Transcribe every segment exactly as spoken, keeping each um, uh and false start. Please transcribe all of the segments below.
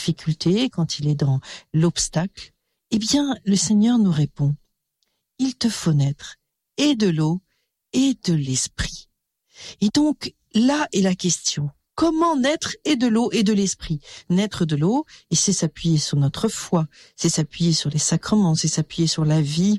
difficulté, quand il est dans l'obstacle, eh bien, le Seigneur nous répond, il te faut naître et de l'eau et de l'esprit. Et donc, là est la question. Comment naître et de l'eau et de l'esprit? Naître de l'eau, et c'est s'appuyer sur notre foi, c'est s'appuyer sur les sacrements, c'est s'appuyer sur la vie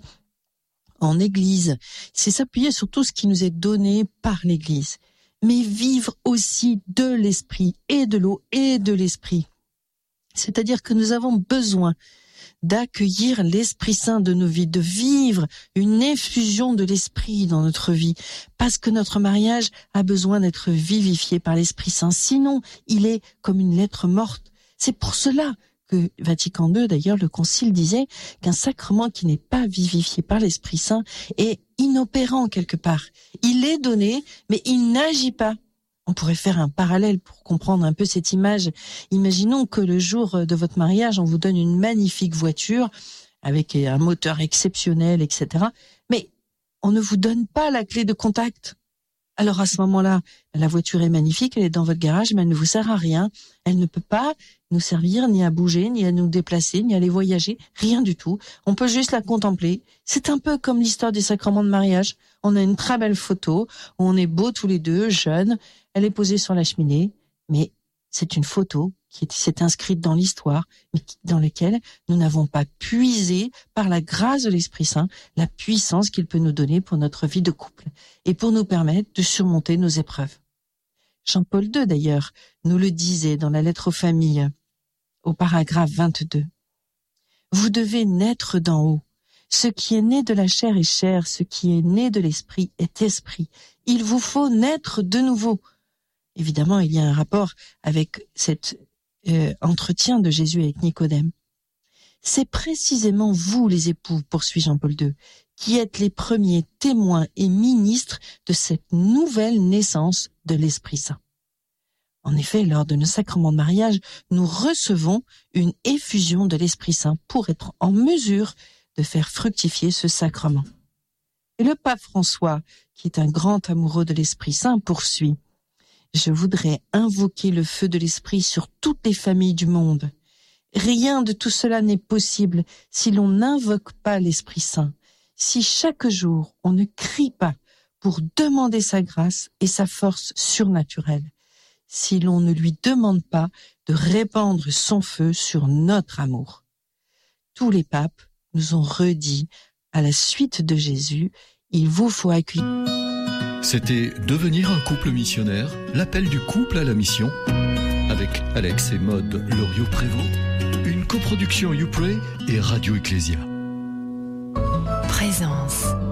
en Église, c'est s'appuyer sur tout ce qui nous est donné par l'Église. Mais vivre aussi de l'esprit et de l'eau et de l'esprit. C'est-à-dire que nous avons besoin d'accueillir l'Esprit Saint de nos vies, de vivre une effusion de l'Esprit dans notre vie, parce que notre mariage a besoin d'être vivifié par l'Esprit Saint. Sinon, il est comme une lettre morte. C'est pour cela que Vatican deux, d'ailleurs, le Concile disait qu'un sacrement qui n'est pas vivifié par l'Esprit Saint est inopérant quelque part. Il est donné, mais il n'agit pas. On pourrait faire un parallèle pour comprendre un peu cette image. Imaginons que le jour de votre mariage, on vous donne une magnifique voiture avec un moteur exceptionnel, et cetera. Mais on ne vous donne pas la clé de contact. Alors à ce moment-là, la voiture est magnifique, elle est dans votre garage, mais elle ne vous sert à rien. Elle ne peut pas nous servir ni à bouger, ni à nous déplacer, ni à aller voyager, rien du tout. On peut juste la contempler. C'est un peu comme l'histoire des sacrements de mariage. On a une très belle photo, on est beaux tous les deux, jeunes. Elle est posée sur la cheminée, mais c'est une photo qui s'est inscrite dans l'histoire, mais dans laquelle nous n'avons pas puisé par la grâce de l'Esprit Saint la puissance qu'il peut nous donner pour notre vie de couple et pour nous permettre de surmonter nos épreuves. Jean-Paul deux, d'ailleurs, nous le disait dans la lettre aux familles, au paragraphe vingt-deux. Vous devez naître d'en haut. Ce qui est né de la chair est chair, ce qui est né de l'esprit est esprit. Il vous faut naître de nouveau. Évidemment, il y a un rapport avec cet euh, entretien de Jésus avec Nicodème. C'est précisément vous, les époux, poursuit Jean-Paul deux, qui êtes les premiers témoins et ministres de cette nouvelle naissance de l'Esprit Saint. En effet, lors de nos sacrements de mariage, nous recevons une effusion de l'Esprit Saint pour être en mesure de faire fructifier ce sacrement. Et le pape François, qui est un grand amoureux de l'Esprit Saint, poursuit. Je voudrais invoquer le feu de l'Esprit sur toutes les familles du monde. Rien de tout cela n'est possible si l'on n'invoque pas l'Esprit Saint, si chaque jour on ne crie pas pour demander sa grâce et sa force surnaturelle, si l'on ne lui demande pas de répandre son feu sur notre amour. Tous les papes nous ont redit, à la suite de Jésus, il vous faut accueillir. C'était Devenir un couple missionnaire, l'appel du couple à la mission, avec Alex et Maude Loriot-Prévost, une coproduction YouPray et Radio Ecclésia. Présence.